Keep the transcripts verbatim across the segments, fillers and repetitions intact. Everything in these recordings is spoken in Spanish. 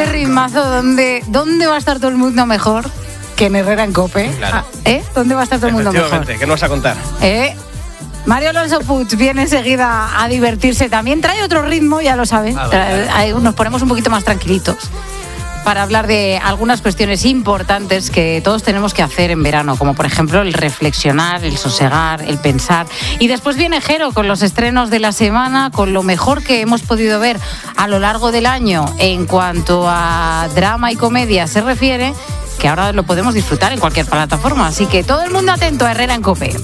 este ritmazo, ¿dónde, ¿dónde va a estar todo el mundo mejor que en Herrera en COPE? Claro. ¿Eh? ¿Dónde va a estar todo el mundo mejor? ¿Qué nos vas a contar? ¿Eh? Mario Alonso Puig viene enseguida a divertirse también. Trae otro ritmo, ya lo saben. Ah, Trae, ahí nos ponemos un poquito más tranquilitos para hablar de algunas cuestiones importantes que todos tenemos que hacer en verano, como por ejemplo el reflexionar, el sosegar, el pensar. Y después viene Jero con los estrenos de la semana, con lo mejor que hemos podido ver a lo largo del año en cuanto a drama y comedia se refiere, que ahora lo podemos disfrutar en cualquier plataforma. Así que todo el mundo atento a Herrera en COPE.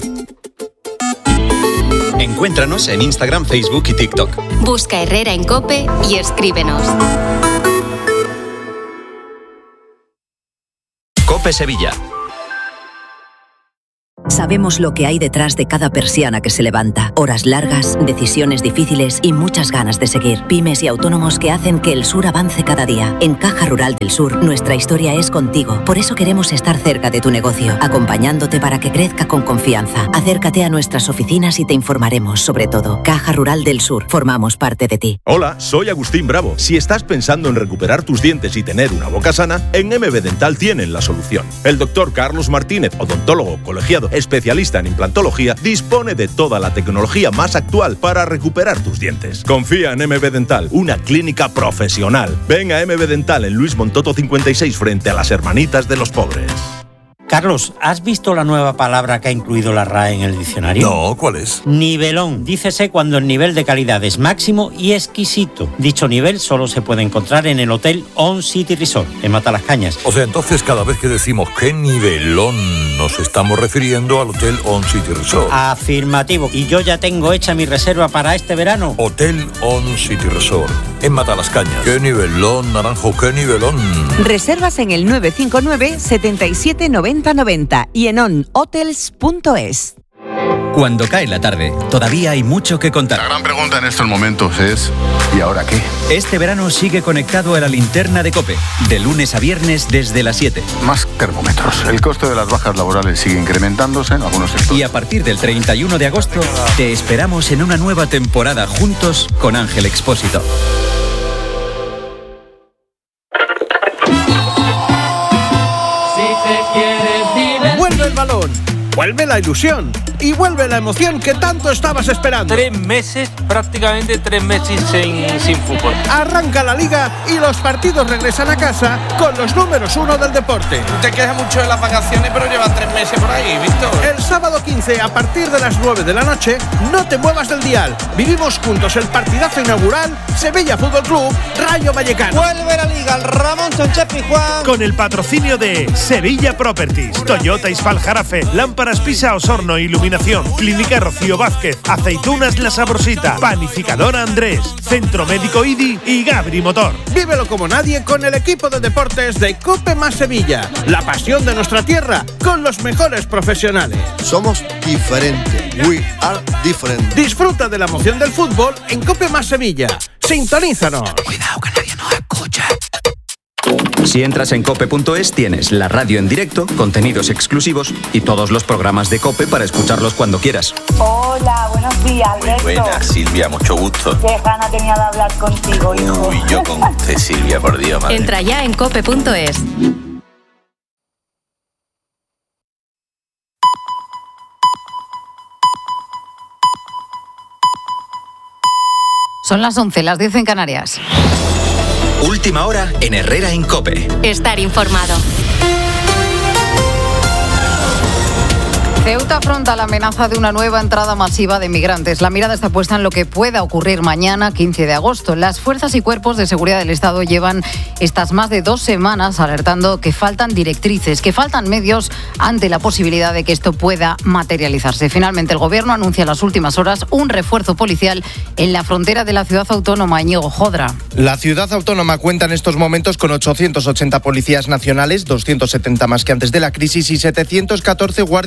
Encuéntranos en Instagram, Facebook y TikTok. Busca Herrera en COPE y escríbenos. COPE Sevilla. Sabemos lo que hay detrás de cada persiana que se levanta. Horas largas, decisiones difíciles y muchas ganas de seguir. Pymes y autónomos que hacen que el sur avance cada día. En Caja Rural del Sur, nuestra historia es contigo. Por eso queremos estar cerca de tu negocio, acompañándote para que crezca con confianza. Acércate a nuestras oficinas y te informaremos sobre todo. Caja Rural del Sur, formamos parte de ti. Hola, soy Agustín Bravo. Si estás pensando en recuperar tus dientes y tener una boca sana, en M B Dental tienen la solución. El doctor Carlos Martínez, odontólogo colegiado, especialista en implantología, dispone de toda la tecnología más actual para recuperar tus dientes. Confía en M B Dental, una clínica profesional. Ven a M B Dental en Luis Montoto cincuenta y seis frente a las Hermanitas de los Pobres. Carlos, ¿has visto la nueva palabra que ha incluido la R A E en el diccionario? No, ¿cuál es? Nivelón. Dícese cuando el nivel de calidad es máximo y exquisito. Dicho nivel solo se puede encontrar en el Hotel On City Resort, en Matalascañas. O sea, entonces cada vez que decimos qué nivelón nos estamos refiriendo al Hotel On City Resort. Afirmativo. Y yo ya tengo hecha mi reserva para este verano. Hotel On City Resort, en Matalascañas. Qué nivelón, Naranjo, qué nivelón. Reservas en el nueve cinco nueve, setenta y siete, noventa noventa y en on hotels punto es. Cuando cae la tarde, todavía hay mucho que contar. La gran pregunta en estos momentos es ¿y ahora qué? Este verano sigue conectado a la linterna de COPE, de lunes a viernes desde las siete. Más termómetros. El coste de las bajas laborales sigue incrementándose en algunos sectores. Y a partir del treinta y uno de agosto, te esperamos en una nueva temporada juntos con Ángel Expósito. Vuelve el balón, vuelve la ilusión y vuelve la emoción que tanto estabas esperando. Tres meses, prácticamente tres meses sin, sin fútbol. Arranca la liga y los partidos regresan a casa con los números uno del deporte. Te quejas mucho de las vacaciones, pero llevan tres meses por ahí, Víctor. El sábado quince, a partir de las nueve de la noche, no te muevas del dial. Vivimos juntos el partidazo inaugural Sevilla Fútbol Club Rayo Vallecano. Vuelve la liga, el Ramón Sánchez Pizjuán. Con el patrocinio de Sevilla Properties, Toyota Ispal Jarafe, Lámparas Pisa Osorno Iluminación, Clínica Rocío Vázquez, Aceitunas La Sabrosita, Panificadora Andrés, Centro Médico I D I y Gabri Motor. Vívelo como nadie con el equipo de deportes de COPE más Sevilla. La pasión de nuestra tierra con los mejores profesionales. Somos diferentes. We are different. Disfruta de la emoción del fútbol en COPE más Sevilla. Sintonízanos. Cuidado que nadie nos escucha. Si entras en cope punto es tienes la radio en directo, contenidos exclusivos y todos los programas de COPE para escucharlos cuando quieras. Hola, buenos días, Alberto. Muy buenas, Silvia, mucho gusto. Qué gana tenía de hablar contigo, hijo. Uy, yo con usted, Silvia, por Dios, madre. Entra ya en cope punto es. Son las once, las diez en Canarias. Última hora en Herrera en COPE. Estar informado. Ceuta afronta la amenaza de una nueva entrada masiva de migrantes. La mirada está puesta en lo que pueda ocurrir mañana, quince de agosto. Las fuerzas y cuerpos de seguridad del Estado llevan estas más de dos semanas alertando que faltan directrices, que faltan medios ante la posibilidad de que esto pueda materializarse. Finalmente, el Gobierno anuncia en las últimas horas un refuerzo policial en la frontera de la ciudad autónoma. Íñigo Jodra. La ciudad autónoma cuenta en estos momentos con ochocientos ochenta policías nacionales, doscientos setenta más que antes de la crisis y setecientos catorce guardias civiles.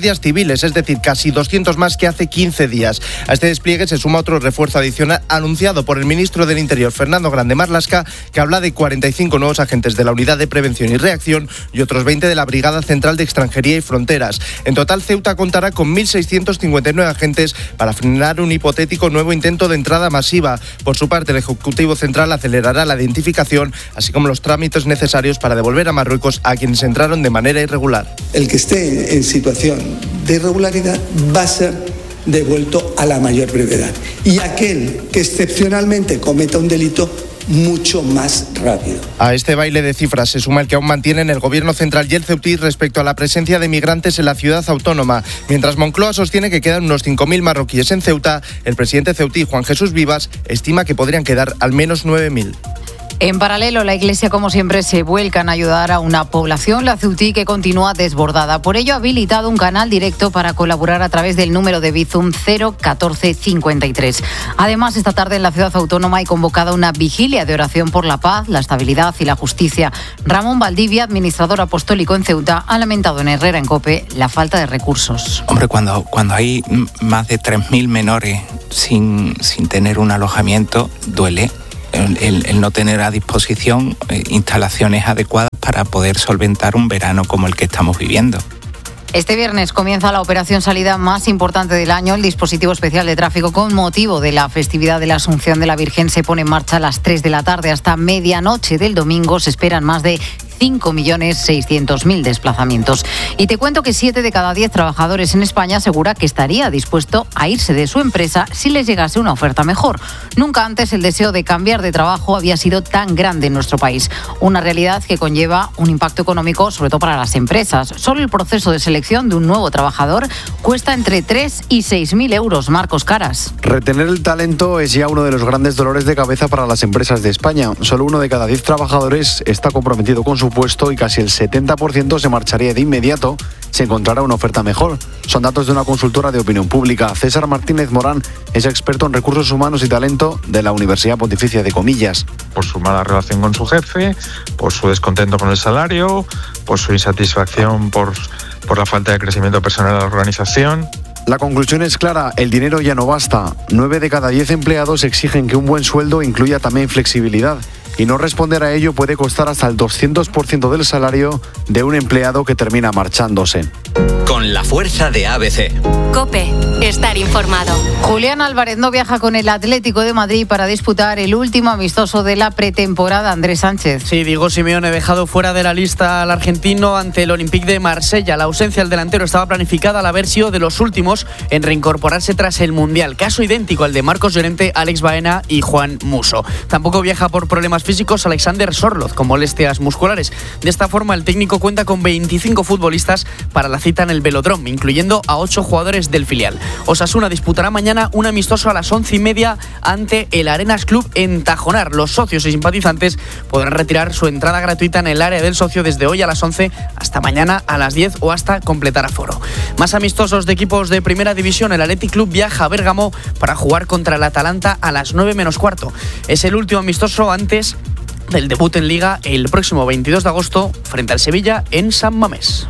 civiles, es decir, casi doscientos más que hace quince días. A este despliegue se suma otro refuerzo adicional anunciado por el ministro del Interior, Fernando Grande Marlaska, que habla de cuarenta y cinco nuevos agentes de la Unidad de Prevención y Reacción y otros veinte de la Brigada Central de Extranjería y Fronteras. En total, Ceuta contará con mil seiscientos cincuenta y nueve agentes para frenar un hipotético nuevo intento de entrada masiva. Por su parte, el Ejecutivo Central acelerará la identificación, así como los trámites necesarios para devolver a Marruecos a quienes entraron de manera irregular. El que esté en situación de irregularidad va a ser devuelto a la mayor brevedad. Y aquel que excepcionalmente cometa un delito, mucho más rápido. A este baile de cifras se suma el que aún mantienen el Gobierno central y el ceutí respecto a la presencia de migrantes en la ciudad autónoma. Mientras Moncloa sostiene que quedan unos cinco mil marroquíes en Ceuta, el presidente ceutí, Juan Jesús Vivas, estima que podrían quedar al menos nueve mil. En paralelo, la Iglesia, como siempre, se vuelca en ayudar a una población, la ceutí, que continúa desbordada. Por ello, ha habilitado un canal directo para colaborar a través del número de Bizum cero catorce cincuenta y tres. Además, esta tarde en la ciudad autónoma hay convocada una vigilia de oración por la paz, la estabilidad y la justicia. Ramón Valdivia, administrador apostólico en Ceuta, ha lamentado en Herrera en COPE la falta de recursos. Hombre, cuando, cuando hay más de tres mil menores sin, sin tener un alojamiento, duele. El, el, el no tener a disposición eh, instalaciones adecuadas para poder solventar un verano como el que estamos viviendo. Este viernes comienza la operación salida más importante del año. El dispositivo especial de tráfico, con motivo de la festividad de la Asunción de la Virgen, se pone en marcha a las tres de la tarde. Hasta medianoche del domingo se esperan más de cinco millones seiscientos mil desplazamientos. Y te cuento que siete de cada diez trabajadores en España asegura que estaría dispuesto a irse de su empresa si les llegase una oferta mejor. Nunca antes el deseo de cambiar de trabajo había sido tan grande en nuestro país. Una realidad que conlleva un impacto económico, sobre todo para las empresas. Solo el proceso de selección de un nuevo trabajador cuesta entre tres y seis mil euros. Marcos Caras. Retener el talento es ya uno de los grandes dolores de cabeza para las empresas de España. Solo uno de cada diez trabajadores está comprometido con su puesto y casi el setenta por ciento se marcharía de inmediato si encontrara una oferta mejor. Son datos de una consultora de opinión pública. César Martínez Morán es experto en recursos humanos y talento de la Universidad Pontificia de Comillas. Por su mala relación con su jefe, por su descontento con el salario, por su insatisfacción por, por la falta de crecimiento personal de la organización. La conclusión es clara, el dinero ya no basta. Nueve de cada diez empleados exigen que un buen sueldo incluya también flexibilidad. Y no responder a ello puede costar hasta el doscientos por ciento del salario de un empleado que termina marchándose. Con la fuerza de A B C. COPE, estar informado. Julián Álvarez no viaja con el Atlético de Madrid para disputar el último amistoso de la pretemporada. Andrés Sánchez. Sí, Diego Simeone ha dejado fuera de la lista al argentino ante el Olympique de Marsella. La ausencia del delantero estaba planificada al haber sido de los últimos en reincorporarse tras el Mundial. Caso idéntico al de Marcos Llorente, Alex Baena y Juan Musso. Tampoco viaja por problemas físicos Alexander Sorloz, con molestias musculares. De esta forma, el técnico cuenta con veinticinco futbolistas para la cita en el Velodrome, incluyendo a ocho jugadores del filial. Osasuna disputará mañana un amistoso a las once y media ante el Arenas Club en Tajonar. Los socios y simpatizantes podrán retirar su entrada gratuita en el área del socio desde hoy a las once hasta mañana a las diez o hasta completar aforo. Más amistosos de equipos de primera división. El Athletic Club viaja a Bérgamo para jugar contra el Atalanta a las nueve menos cuarto. Es el último amistoso antes del debut en Liga el próximo veintidós de agosto frente al Sevilla en San Mamés.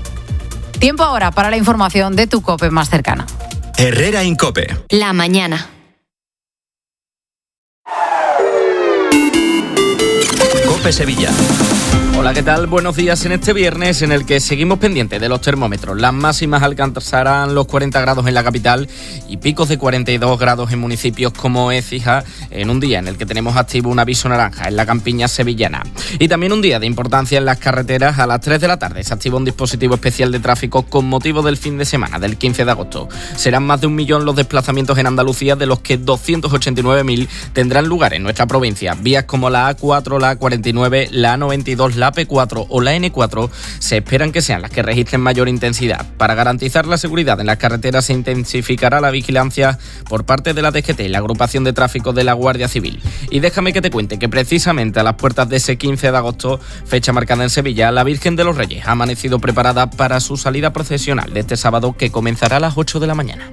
Tiempo ahora para la información de tu COPE más cercana. Herrera en COPE. La mañana. COPE Sevilla. Hola, ¿qué tal? Buenos días en este viernes en el que seguimos pendientes de los termómetros. Las máximas alcanzarán los cuarenta grados en la capital y picos de cuarenta y dos grados en municipios como Écija, en un día en el que tenemos activo un aviso naranja en la campiña sevillana. Y también un día de importancia en las carreteras. A las tres de la tarde se activa un dispositivo especial de tráfico con motivo del fin de semana del quince de agosto. Serán más de un millón los desplazamientos en Andalucía, de los que doscientos ochenta y nueve mil tendrán lugar en nuestra provincia. Vías como la A cuatro, la A cuarenta y nueve, la A noventa y dos, la P cuatro o la N cuatro se esperan que sean las que registren mayor intensidad. Para garantizar la seguridad en las carreteras se intensificará la vigilancia por parte de la D G T y la agrupación de tráfico de la Guardia Civil. Y déjame que te cuente que precisamente a las puertas de ese quince de agosto, fecha marcada en Sevilla, la Virgen de los Reyes ha amanecido preparada para su salida procesional de este sábado, que comenzará a las ocho de la mañana.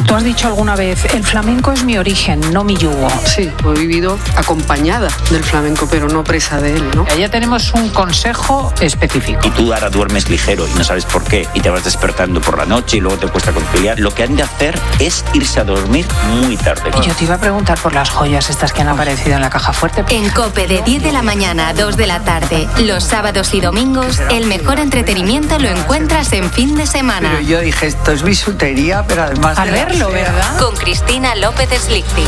Tú has dicho alguna vez, el flamenco es mi origen, no mi yugo. Sí, he vivido acompañada del flamenco, pero no presa de él, ¿no? Ya tenemos un consejo específico. Y tú ahora duermes ligero y no sabes por qué, y te vas despertando por la noche y luego te cuesta conciliar. Lo que han de hacer es irse a dormir muy tarde. Y yo te iba a preguntar por las joyas estas que han aparecido en la caja fuerte. En COPE, de diez de la mañana a dos de la tarde, los sábados y domingos, el mejor entretenimiento lo encuentras en fin de semana. Pero yo dije, esto es bisutería, pero además Al verlo, ¿verdad? Con Cristina López Slichting.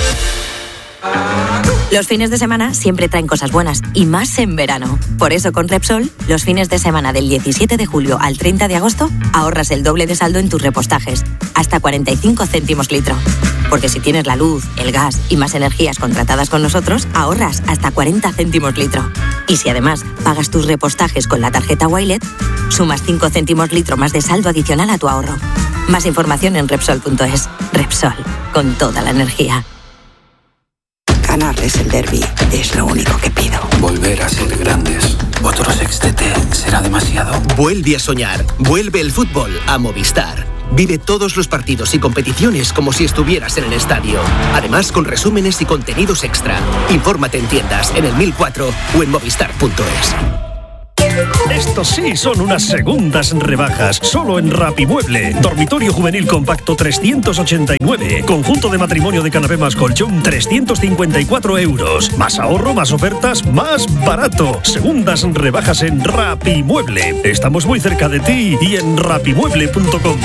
Los fines de semana siempre traen cosas buenas, y más en verano. Por eso con Repsol, los fines de semana del diecisiete de julio al treinta de agosto, ahorras el doble de saldo en tus repostajes, hasta cuarenta y cinco céntimos litro. Porque si tienes la luz, el gas y más energías contratadas con nosotros, ahorras hasta cuarenta céntimos litro. Y si además pagas tus repostajes con la tarjeta Wilet, sumas cinco céntimos litro más de saldo adicional a tu ahorro. Más información en Repsol punto es. Repsol, con toda la energía. Ganarles el derbi es lo único que pido. Volver a ser grandes. Otro sextete será demasiado. Vuelve a soñar. Vuelve el fútbol a Movistar. Vive todos los partidos y competiciones como si estuvieras en el estadio. Además, con resúmenes y contenidos extra. Infórmate en tiendas, en el mil cuatro o en movistar punto es. Estos sí son unas segundas rebajas, solo en Rapimueble. Dormitorio juvenil compacto trescientos ochenta y nueve. Conjunto de matrimonio de canapé más colchón trescientos cincuenta y cuatro euros. Más ahorro, más ofertas, más barato. Segundas rebajas en Rapimueble. Estamos muy cerca de ti y en rapimueble punto com.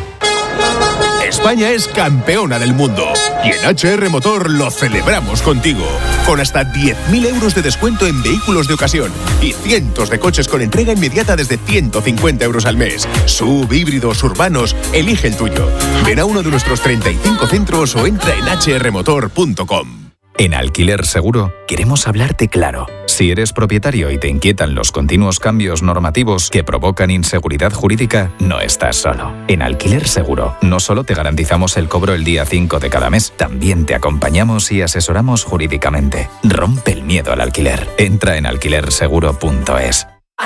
España es campeona del mundo y en H R Motor lo celebramos contigo. Con hasta diez mil euros de descuento en vehículos de ocasión y cientos de coches con entrega inmediata desde ciento cincuenta euros al mes. Sub, híbridos, urbanos, elige el tuyo. Ven a uno de nuestros treinta y cinco centros o entra en h r motor punto com. En Alquiler Seguro queremos hablarte claro. Si eres propietario y te inquietan los continuos cambios normativos que provocan inseguridad jurídica, no estás solo. En Alquiler Seguro no solo te garantizamos el cobro el día cinco de cada mes, también te acompañamos y asesoramos jurídicamente. Rompe el miedo al alquiler. Entra en alquiler seguro punto es.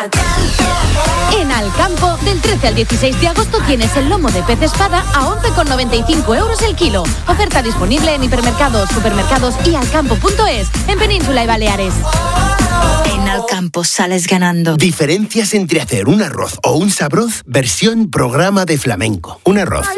En Alcampo, del trece al dieciséis de agosto tienes el lomo de pez espada a once con noventa y cinco euros el kilo. Oferta disponible en hipermercados, supermercados y alcampo punto es, en Península y Baleares. En Alcampo sales ganando. Diferencias entre hacer un arroz o un sabroz, versión programa de flamenco. Un arroz.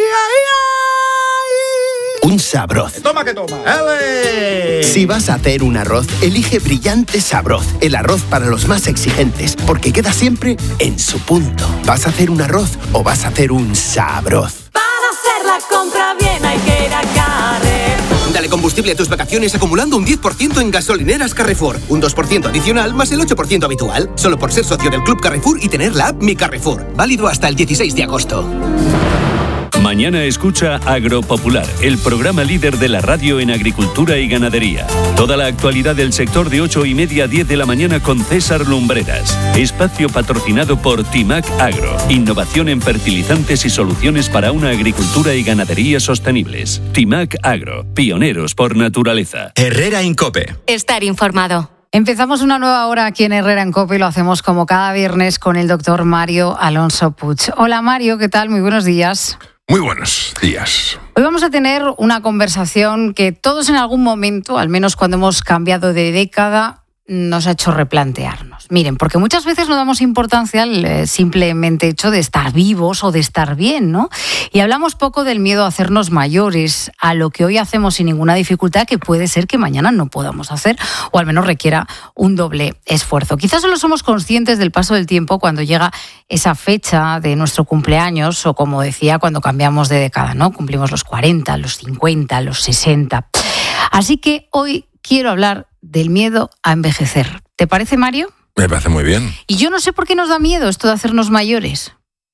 Un sabroz. Toma que toma. ¡Ale! Si vas a hacer un arroz, elige Brillante Sabroz, el arroz para los más exigentes, porque queda siempre en su punto. ¿Vas a hacer un arroz o vas a hacer un sabroz? Para hacer la compra bien hay que ir a Carrefour. Dale combustible a tus vacaciones acumulando un diez por ciento en gasolineras Carrefour. Un dos por ciento adicional más el ocho por ciento habitual. Solo por ser socio del Club Carrefour y tener la app Mi Carrefour. Válido hasta el dieciséis de agosto. Mañana escucha Agropopular, el programa líder de la radio en agricultura y ganadería. Toda la actualidad del sector de ocho y media a diez de la mañana con César Lumbreras. Espacio patrocinado por Timac Agro. Innovación en fertilizantes y soluciones para una agricultura y ganadería sostenibles. Timac Agro, pioneros por naturaleza. Herrera Incope. Estar informado. Empezamos una nueva hora aquí en Herrera en COPE y lo hacemos como cada viernes con el doctor Mario Alonso Puig. Hola Mario, ¿qué tal? Muy buenos días. Muy buenos días. Hoy vamos a tener una conversación que todos en algún momento, al menos cuando hemos cambiado de década, nos ha hecho replantearnos. Miren, porque muchas veces no damos importancia al eh, simplemente hecho de estar vivos o de estar bien, ¿no? Y hablamos poco del miedo a hacernos mayores, a lo que hoy hacemos sin ninguna dificultad, que puede ser que mañana no podamos hacer, o al menos requiera un doble esfuerzo. Quizás solo somos conscientes del paso del tiempo cuando llega esa fecha de nuestro cumpleaños, o como decía, cuando cambiamos de década, ¿no? Cumplimos los cuarenta, los cincuenta, los sesenta. Así que hoy quiero hablar del miedo a envejecer. ¿Te parece, Mario? Me parece muy bien. Y yo no sé por qué nos da miedo esto de hacernos mayores.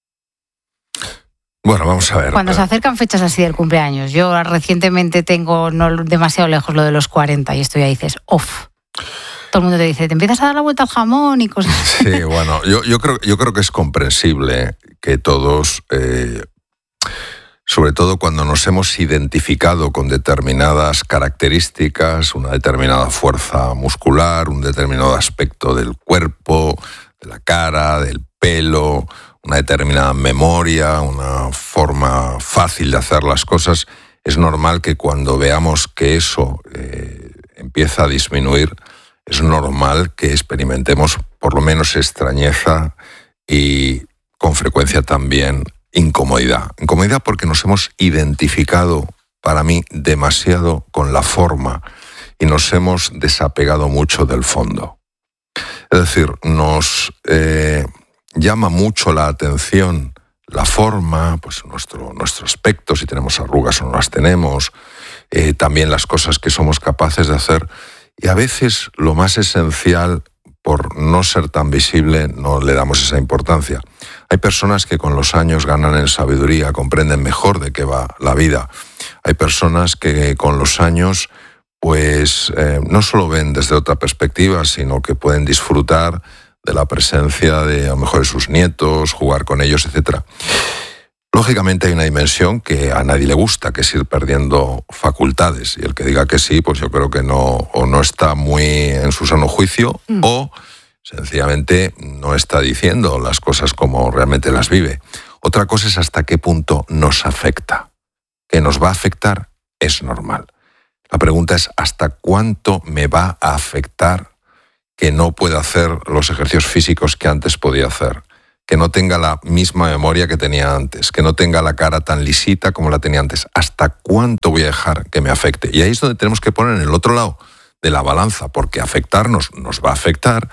Bueno, vamos a ver. Cuando se acercan fechas así del cumpleaños. Yo recientemente tengo no demasiado lejos lo de los cuarenta y esto ya dices, ¡off! Todo el mundo te dice, te empiezas a dar la vuelta al jamón y cosas así. Sí, bueno, yo, yo, creo, yo creo que es comprensible que todos... Eh, sobre todo cuando nos hemos identificado con determinadas características, una determinada fuerza muscular, un determinado aspecto del cuerpo, de la cara, del pelo, una determinada memoria, una forma fácil de hacer las cosas, es normal que cuando veamos que eso eh, empieza a disminuir, es normal que experimentemos por lo menos extrañeza y con frecuencia también incomodidad. Incomodidad porque nos hemos identificado, para mí, demasiado con la forma y nos hemos desapegado mucho del fondo. Es decir, nos eh, llama mucho la atención la forma, pues nuestro, nuestro aspecto, si tenemos arrugas o no las tenemos, eh, también las cosas que somos capaces de hacer, y a veces lo más esencial, por no ser tan visible, no le damos esa importancia. Hay personas que con los años ganan en sabiduría, comprenden mejor de qué va la vida. Hay personas que con los años pues eh, no solo ven desde otra perspectiva, sino que pueden disfrutar de la presencia de a lo mejor de sus nietos, jugar con ellos, etcétera. Lógicamente hay una dimensión que a nadie le gusta, que es ir perdiendo facultades. Y el que diga que sí, pues yo creo que no, o no está muy en su sano juicio, mm. o sencillamente no está diciendo las cosas como realmente las vive. Otra cosa es hasta qué punto nos afecta. Que nos va a afectar es normal. La pregunta es hasta cuánto me va a afectar que no pueda hacer los ejercicios físicos que antes podía hacer, que no tenga la misma memoria que tenía antes, que no tenga la cara tan lisita como la tenía antes. ¿Hasta cuánto voy a dejar que me afecte? Y ahí es donde tenemos que poner en el otro lado de la balanza, porque afectarnos nos va a afectar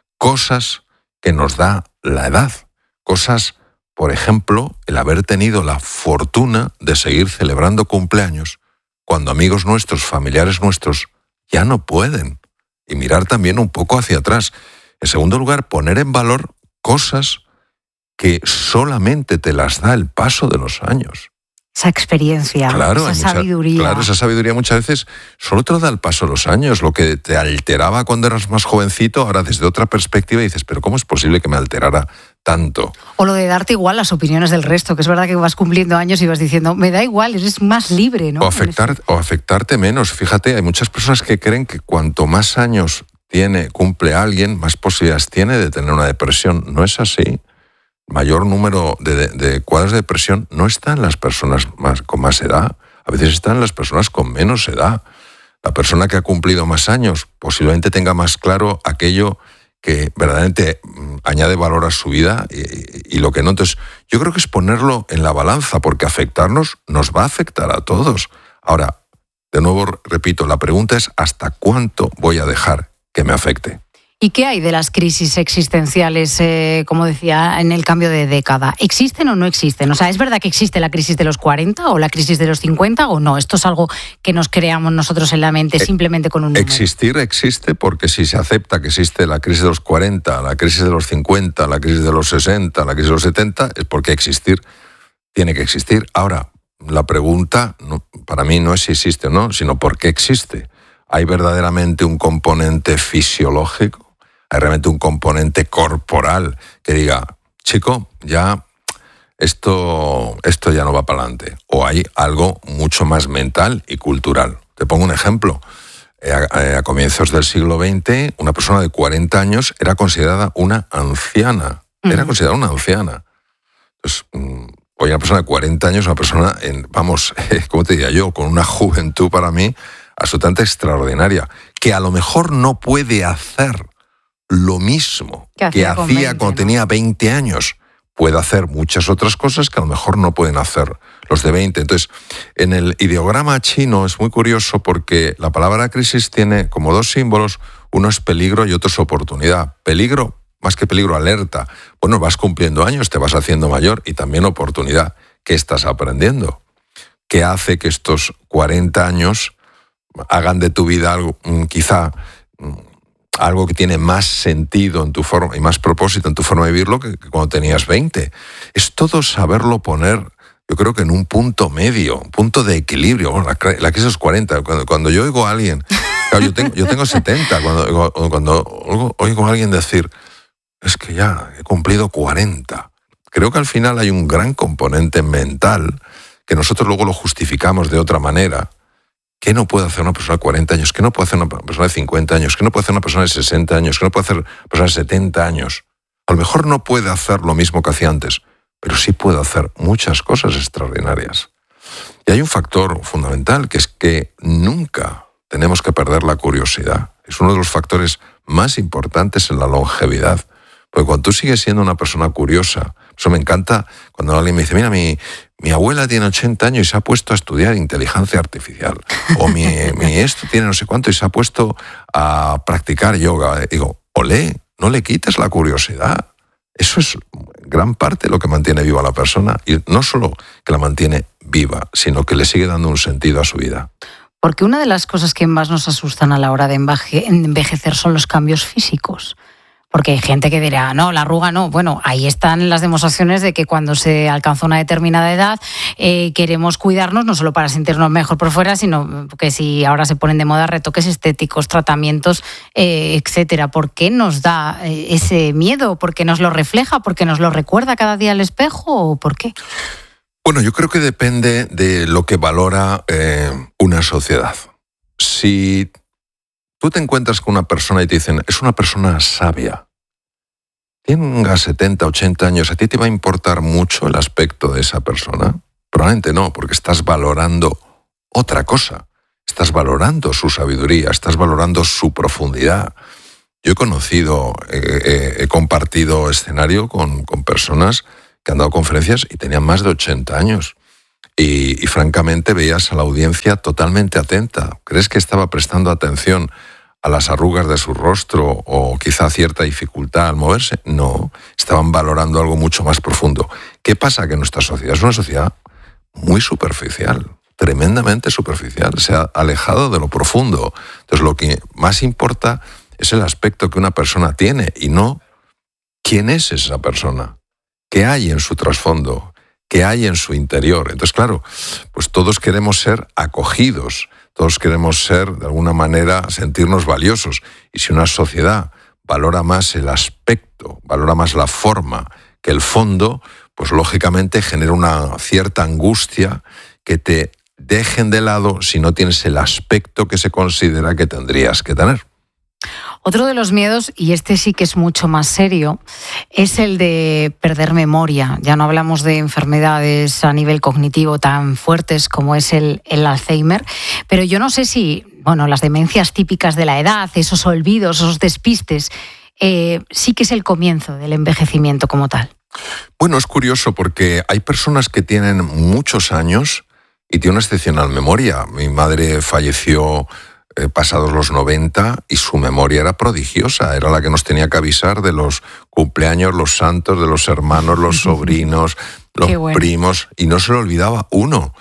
cosas que nos da la edad. Cosas, por ejemplo, el haber tenido la fortuna de seguir celebrando cumpleaños cuando amigos nuestros, familiares nuestros, ya no pueden. Y mirar también un poco hacia atrás. En segundo lugar, poner en valor cosas que solamente te las da el paso de los años. Esa experiencia, claro, esa sabiduría. Mucha, claro, esa sabiduría muchas veces solo te lo da el paso de los años. Lo que te alteraba cuando eras más jovencito, ahora desde otra perspectiva dices, pero ¿cómo es posible que me alterara tanto? O lo de darte igual las opiniones del resto, que es verdad que vas cumpliendo años y vas diciendo, me da igual, eres más libre, ¿no? O, afectar, o afectarte menos. Fíjate, hay muchas personas que creen que cuanto más años tiene, cumple alguien, más posibilidades tiene de tener una depresión. No es así. Mayor número de, de, de cuadros de depresión no está en las personas más, con más edad, a veces está en las personas con menos edad. La persona que ha cumplido más años posiblemente tenga más claro aquello que verdaderamente añade valor a su vida y, y lo que no. Entonces, yo creo que es ponerlo en la balanza, porque afectarnos nos va a afectar a todos. Ahora, de nuevo, repito, la pregunta es ¿hasta cuánto voy a dejar que me afecte? ¿Y qué hay de las crisis existenciales, eh, como decía, en el cambio de década? ¿Existen o no existen? O sea, ¿es verdad que existe la crisis de los cuarenta o la crisis de los cincuenta o no? ¿Esto es algo que nos creamos nosotros en la mente simplemente con un número? Existir existe porque si se acepta que existe la crisis de los cuarenta, la crisis de los cincuenta, la crisis de los sesenta, la crisis de los setenta, es porque existir tiene que existir. Ahora, la pregunta no, para mí no es si existe o no, sino por qué existe. ¿Hay verdaderamente un componente fisiológico? ¿Hay realmente un componente corporal que diga, chico, ya esto, esto ya no va para adelante? ¿O hay algo mucho más mental y cultural? Te pongo un ejemplo. A, a comienzos del siglo veinte, una persona de cuarenta años era considerada una anciana. Era considerada una anciana. Entonces, hoy una persona de cuarenta años, una persona, en, vamos, ¿cómo te diría yo? Con una juventud para mí absolutamente extraordinaria, que a lo mejor no puede hacer lo mismo que hacía, que hacía veinte, cuando ¿no? tenía veinte años. Puede hacer muchas otras cosas que a lo mejor no pueden hacer los de veinte. Entonces, en el ideograma chino es muy curioso porque la palabra crisis tiene como dos símbolos, uno es peligro y otro es oportunidad. Peligro, más que peligro, alerta. Bueno, vas cumpliendo años, te vas haciendo mayor, y también oportunidad. ¿Qué estás aprendiendo? ¿Qué hace que estos cuarenta años hagan de tu vida algo, quizá algo que tiene más sentido en tu forma y más propósito en tu forma de vivirlo que, que cuando tenías veinte? Es todo saberlo poner, yo creo que en un punto medio, un punto de equilibrio. Bueno, la, la crisis de los cuarenta, cuando, cuando yo oigo a alguien, claro, yo tengo, yo tengo setenta, cuando, cuando oigo, oigo a alguien decir, es que ya he cumplido cuarenta, creo que al final hay un gran componente mental que nosotros luego lo justificamos de otra manera. ¿Qué no puede hacer una persona de cuarenta años? ¿Qué no puede hacer una persona de cincuenta años? ¿Qué no puede hacer una persona de sesenta años? ¿Qué no puede hacer una persona de setenta años? A lo mejor no puede hacer lo mismo que hacía antes, pero sí puede hacer muchas cosas extraordinarias. Y hay un factor fundamental, que es que nunca tenemos que perder la curiosidad. Es uno de los factores más importantes en la longevidad. Porque cuando tú sigues siendo una persona curiosa, eso me encanta cuando alguien me dice, mira, mi, mi abuela tiene ochenta años y se ha puesto a estudiar inteligencia artificial. O mi, mi esto tiene no sé cuánto y se ha puesto a practicar yoga. Digo, olé, no le quites la curiosidad. Eso es gran parte de lo que mantiene viva a la persona. Y no solo que la mantiene viva, sino que le sigue dando un sentido a su vida. Porque una de las cosas que más nos asustan a la hora de envejecer son los cambios físicos. Porque hay gente que dirá, no, la arruga no. Bueno, ahí están las demostraciones de que cuando se alcanza una determinada edad eh, queremos cuidarnos, no solo para sentirnos mejor por fuera, sino que si ahora se ponen de moda retoques estéticos, tratamientos, eh, etcétera. ¿Por qué nos da eh, ese miedo? ¿Por qué nos lo refleja? ¿Por qué nos lo recuerda cada día al espejo? ¿O por qué? Bueno, yo creo que depende de lo que valora eh, una sociedad. Si tú te encuentras con una persona y te dicen, es una persona sabia, tenga setenta, ochenta años, ¿a ti te va a importar mucho el aspecto de esa persona? Probablemente no, porque estás valorando otra cosa. Estás valorando su sabiduría, estás valorando su profundidad. Yo he conocido, eh, eh, he compartido escenario con, con personas que han dado conferencias y tenían más de ochenta años. Y, y francamente veías a la audiencia totalmente atenta. ¿Crees que estaba prestando atención a las arrugas de su rostro o quizá cierta dificultad al moverse? No, estaban valorando algo mucho más profundo. ¿Qué pasa? Que nuestra sociedad es una sociedad muy superficial, tremendamente superficial, se ha alejado de lo profundo. Entonces lo que más importa es el aspecto que una persona tiene y no quién es esa persona, qué hay en su trasfondo, qué hay en su interior. Entonces, claro, pues todos queremos ser acogidos, todos queremos ser, de alguna manera, sentirnos valiosos. Y si una sociedad valora más el aspecto, valora más la forma que el fondo, pues lógicamente genera una cierta angustia que te dejen de lado si no tienes el aspecto que se considera que tendrías que tener. Otro de los miedos, y este sí que es mucho más serio, es el de perder memoria. Ya no hablamos de enfermedades a nivel cognitivo tan fuertes como es el, el Alzheimer, pero yo no sé si, bueno, las demencias típicas de la edad, esos olvidos, esos despistes, eh, sí que es el comienzo del envejecimiento como tal. Bueno, es curioso porque hay personas que tienen muchos años y tienen una excepcional memoria. Mi madre falleció Eh, pasados los noventa y su memoria era prodigiosa, era la que nos tenía que avisar de los cumpleaños, los santos, de los hermanos, los sobrinos, los bueno. primos, y no se lo olvidaba uno.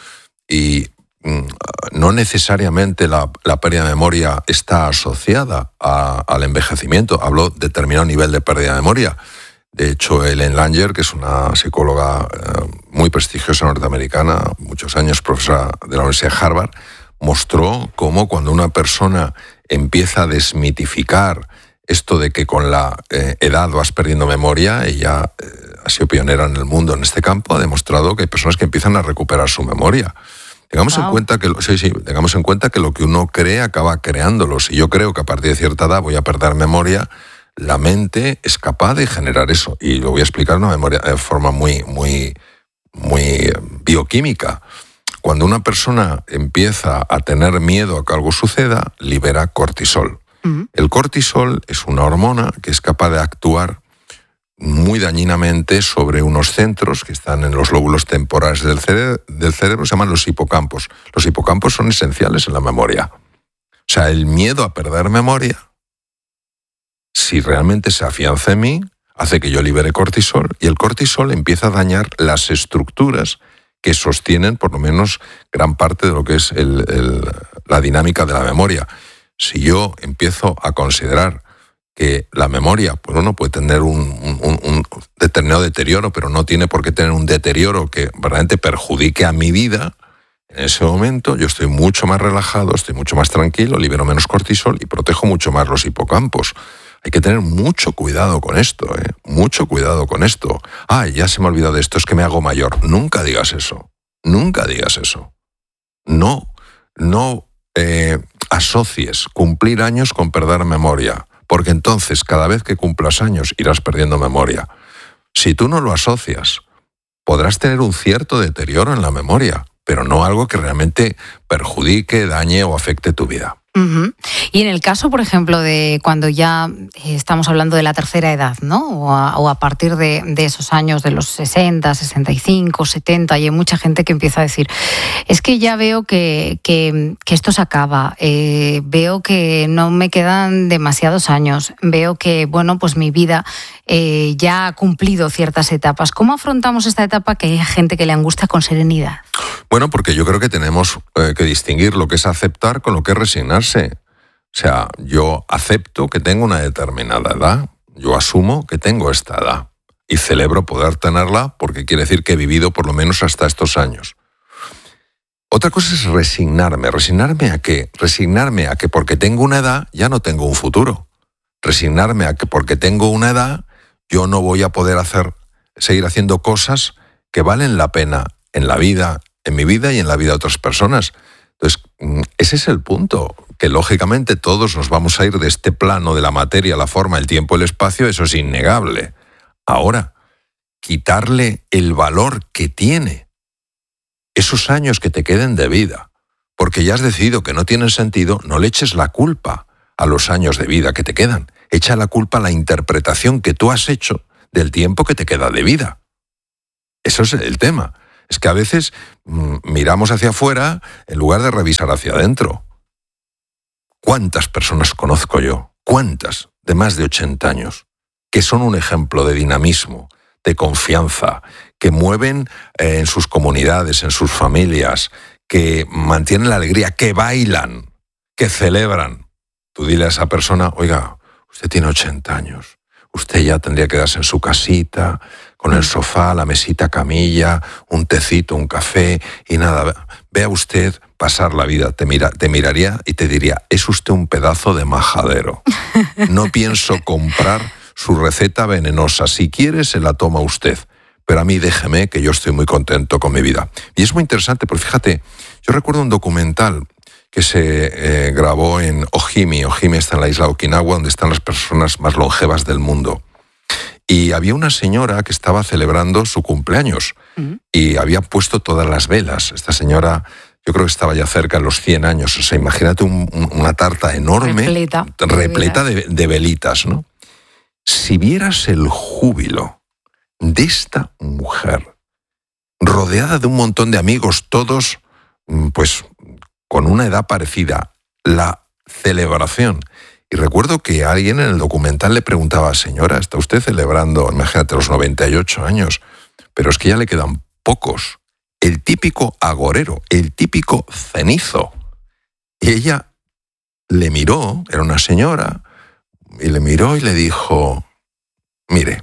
Y mm, no necesariamente la, la pérdida de memoria está asociada a, al envejecimiento. Hablo de determinado nivel de pérdida de memoria. De hecho, Ellen Langer, que es una psicóloga eh, muy prestigiosa norteamericana, muchos años profesora de la Universidad de Harvard, mostró cómo cuando una persona empieza a desmitificar esto de que con la eh, edad vas perdiendo memoria, ella eh, ha sido pionera en el mundo en este campo, ha demostrado que hay personas que empiezan a recuperar su memoria. Tengamos wow. en cuenta que sí, sí, tengamos en cuenta que lo que uno cree acaba creándolo. Si yo creo que a partir de cierta edad voy a perder memoria, la mente es capaz de generar eso. Y lo voy a explicar de una memoria de forma muy, muy, muy bioquímica. Cuando una persona empieza a tener miedo a que algo suceda, libera cortisol. Uh-huh. El cortisol es una hormona que es capaz de actuar muy dañinamente sobre unos centros que están en los lóbulos temporales del cerebro, del cerebro, se llaman los hipocampos. Los hipocampos son esenciales en la memoria. O sea, el miedo a perder memoria, si realmente se afianza en mí, hace que yo libere cortisol, y el cortisol empieza a dañar las estructuras que sostienen por lo menos gran parte de lo que es el, el, la dinámica de la memoria. Si yo empiezo a considerar que la memoria, pues uno puede tener un, un, un determinado deterioro, pero no tiene por qué tener un deterioro que realmente perjudique a mi vida, en ese momento yo estoy mucho más relajado, estoy mucho más tranquilo, libero menos cortisol y protejo mucho más los hipocampos. Hay que tener mucho cuidado con esto, ¿eh? Mucho cuidado con esto. Ah, ya se me ha olvidado de esto, es que me hago mayor. Nunca digas eso. Nunca digas eso. No, no eh, asocies cumplir años con perder memoria. porque entonces cada vez que cumplas años irás perdiendo memoria. Si tú no lo asocias, podrás tener un cierto deterioro en la memoria, pero no algo que realmente perjudique, dañe o afecte tu vida. Uh-huh. Y en el caso, por ejemplo, de cuando ya estamos hablando de la tercera edad, ¿no? O a, o a partir de, de esos años de los sesenta, sesenta y cinco, setenta, y hay mucha gente que empieza a decir, es que ya veo que, que, que esto se acaba, eh, veo que no me quedan demasiados años, veo que, bueno, pues mi vida eh, ya ha cumplido ciertas etapas. ¿Cómo afrontamos esta etapa que hay gente que le angustia con serenidad? Bueno, porque yo creo que tenemos eh, que distinguir lo que es aceptar con lo que es resignarse. O sea, yo acepto que tengo una determinada edad, yo asumo que tengo esta edad y celebro poder tenerla porque quiere decir que he vivido por lo menos hasta estos años. Otra cosa es resignarme. ¿Resignarme a qué? Resignarme a que porque tengo una edad ya no tengo un futuro. Resignarme a que porque tengo una edad yo no voy a poder hacer, seguir haciendo cosas que valen la pena en la vida, en mi vida y en la vida de otras personas. Entonces, ese es el punto, que lógicamente todos nos vamos a ir de este plano de la materia, la forma, el tiempo, el espacio, eso es innegable. Ahora, quitarle el valor que tiene esos años que te queden de vida, porque ya has decidido que no tienen sentido, no le eches la culpa a los años de vida que te quedan. Echa la culpa a la interpretación que tú has hecho del tiempo que te queda de vida. Eso es el tema. Es que a veces mmm, miramos hacia afuera en lugar de revisar hacia adentro. ¿Cuántas personas conozco yo? ¿Cuántas? De más de ochenta años, que son un ejemplo de dinamismo, de confianza, que mueven eh, en sus comunidades, en sus familias, que mantienen la alegría, que bailan, que celebran. Tú dile a esa persona, oiga, usted tiene ochenta años, usted ya tendría que quedarse en su casita, con el sofá, la mesita, camilla, un tecito, un café y nada. Vea usted pasar la vida, te, mira, te miraría y te diría, es usted un pedazo de majadero. No pienso comprar su receta venenosa. Si quiere, se la toma usted. Pero a mí déjeme que yo estoy muy contento con mi vida. Y es muy interesante, porque fíjate, yo recuerdo un documental que se eh, grabó en Ojimi. Ojimi está en la isla de Okinawa, donde están las personas más longevas del mundo. Y había una señora que estaba celebrando su cumpleaños uh-huh. y había puesto todas las velas. Esta señora, yo creo que estaba ya cerca de los cien años. O sea, imagínate un, un, una tarta enorme, repleta, repleta de, de velitas, ¿no? Si vieras el júbilo de esta mujer, rodeada de un montón de amigos, todos, pues, con una edad parecida, la celebración. Y recuerdo que alguien en el documental le preguntaba, señora, ¿está usted celebrando, imagínate, los noventa y ocho años? Pero es que ya le quedan pocos. El típico agorero, el típico cenizo. Y ella le miró, era una señora, y le miró y le dijo, mire,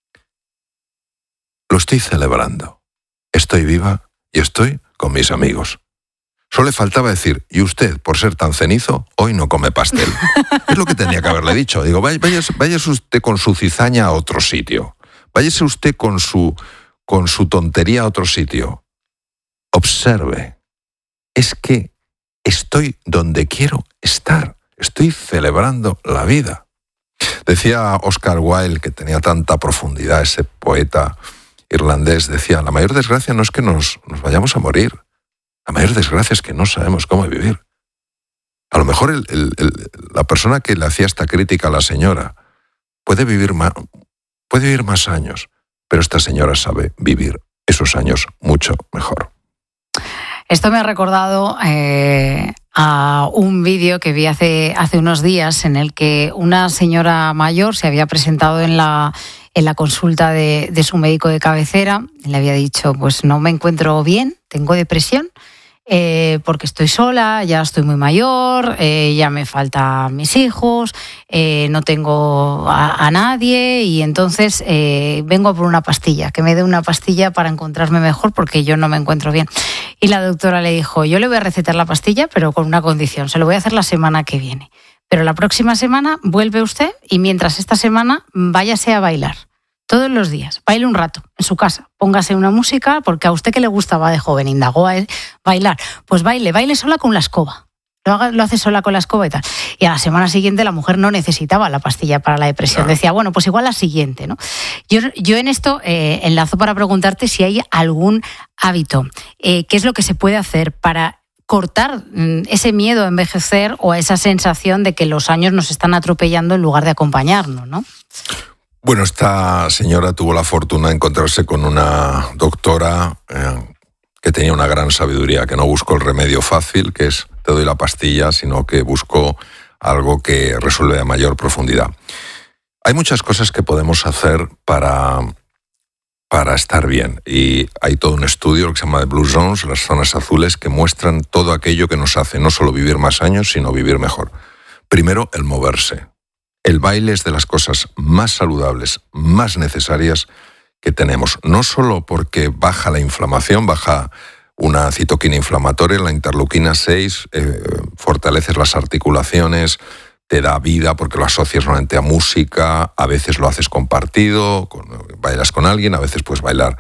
lo estoy celebrando. Estoy viva y estoy con mis amigos. Solo le faltaba decir, y usted, por ser tan cenizo, hoy no come pastel. Es lo que tenía que haberle dicho. Digo, váyase, váyase usted con su cizaña a otro sitio. Váyase usted con su, con su tontería a otro sitio. Observe. Es que estoy donde quiero estar. Estoy celebrando la vida. Decía Oscar Wilde, que tenía tanta profundidad, ese poeta irlandés, decía, la mayor desgracia no es que nos, nos vayamos a morir. La mayor desgracia es que no sabemos cómo vivir. A lo mejor el, el, el, la persona que le hacía esta crítica a la señora puede vivir, más, puede vivir más años, pero esta señora sabe vivir esos años mucho mejor. Esto me ha recordado eh, a un vídeo que vi hace, hace unos días en el que una señora mayor se había presentado en la, en la consulta de, de su médico de cabecera. Le había dicho, pues no me encuentro bien, tengo depresión, eh, porque estoy sola, ya estoy muy mayor, eh, ya me faltan mis hijos, eh, no tengo a, a nadie y entonces eh, vengo a por una pastilla, que me dé una pastilla para encontrarme mejor porque yo no me encuentro bien. Y la doctora le dijo, yo le voy a recetar la pastilla, pero con una condición, se lo voy a hacer la semana que viene. Pero la próxima semana vuelve usted y mientras esta semana váyase a bailar. Todos los días, baile un rato en su casa, póngase una música, porque a usted que le gustaba de joven, indagó a él, bailar, pues baile, baile sola con la escoba. Lo, haga, lo hace sola con la escoba y tal. Y a la semana siguiente la mujer no necesitaba la pastilla para la depresión. Claro. Decía, bueno, pues igual la siguiente, ¿no? Yo, yo en esto eh, enlazo para preguntarte si hay algún hábito. Eh, ¿Qué es lo que se puede hacer para cortar mm, ese miedo a envejecer o a esa sensación de que los años nos están atropellando en lugar de acompañarnos, ¿no? Bueno, esta señora tuvo la fortuna de encontrarse con una doctora eh, que tenía una gran sabiduría, que no buscó el remedio fácil, que es te doy la pastilla, sino que buscó algo que resuelve a mayor profundidad. Hay muchas cosas que podemos hacer para, para estar bien, y hay todo un estudio que se llama The Blue Zones, las zonas azules, que muestran todo aquello que nos hace no solo vivir más años, sino vivir mejor. Primero, el moverse. El baile es de las cosas más saludables, más necesarias que tenemos, no solo porque baja la inflamación, baja una citoquina inflamatoria, la interleuquina seis, eh, fortaleces las articulaciones, te da vida porque lo asocias normalmente a música, a veces lo haces compartido, con, bailas con alguien, a veces puedes bailar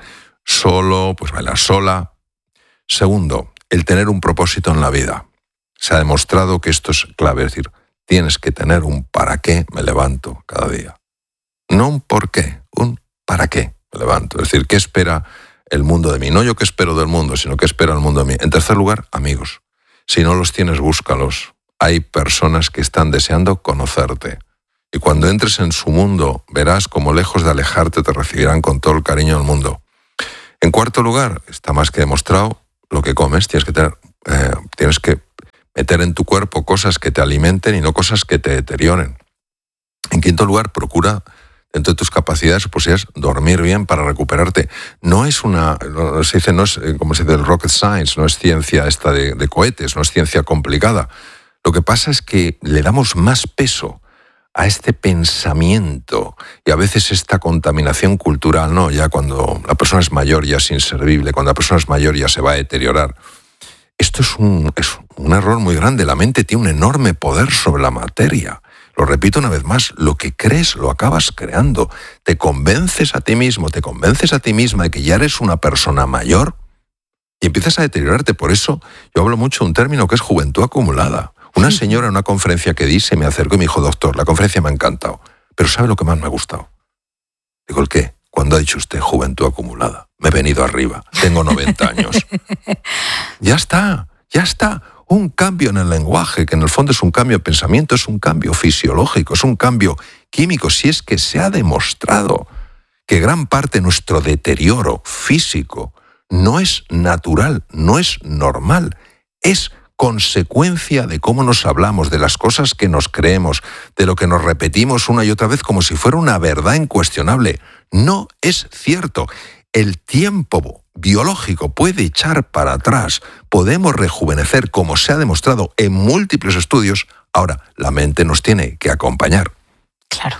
solo, puedes bailar sola. Segundo, el tener un propósito en la vida. Se ha demostrado que esto es clave, es decir, tienes que tener un para qué me levanto cada día. No un por qué, un para qué me levanto. Es decir, ¿qué espera el mundo de mí? No yo qué espero del mundo, sino qué espera el mundo de mí. En tercer lugar, amigos. Si no los tienes, búscalos. Hay personas que están deseando conocerte. Y cuando entres en su mundo, verás cómo lejos de alejarte te recibirán con todo el cariño del mundo. En cuarto lugar, está más que demostrado, lo que comes. Tienes que tener, eh, tienes que meter en tu cuerpo cosas que te alimenten y no cosas que te deterioren. En quinto lugar, procura, dentro de tus capacidades o posibilidades, dormir bien para recuperarte. No es una, no, se dice, no es, como se dice, el rocket science, no es ciencia esta de, de cohetes, no es ciencia complicada. Lo que pasa es que le damos más peso a este pensamiento y a veces esta contaminación cultural, ¿no? Ya cuando la persona es mayor ya es inservible, cuando la persona es mayor ya se va a deteriorar. Esto es un, es un error muy grande. La mente tiene un enorme poder sobre la materia. Lo repito una vez más, lo que crees lo acabas creando. Te convences a ti mismo, te convences a ti misma de que ya eres una persona mayor y empiezas a deteriorarte. Por eso yo hablo mucho de un término que es juventud acumulada. Una señora en una conferencia que di se me acercó y me dijo, doctor, la conferencia me ha encantado, pero ¿sabe lo que más me ha gustado? Digo, ¿el qué? Cuando ha dicho usted juventud acumulada. Me he venido arriba, tengo noventa años. Ya está, ya está. Un cambio en el lenguaje, que en el fondo es un cambio de pensamiento, es un cambio fisiológico, es un cambio químico. Si es que se ha demostrado que gran parte de nuestro deterioro físico no es natural, no es normal, es consecuencia de cómo nos hablamos, de las cosas que nos creemos, de lo que nos repetimos una y otra vez como si fuera una verdad incuestionable. No es cierto. El tiempo biológico puede echar para atrás. Podemos rejuvenecer, como se ha demostrado en múltiples estudios. Ahora, la mente nos tiene que acompañar. Claro.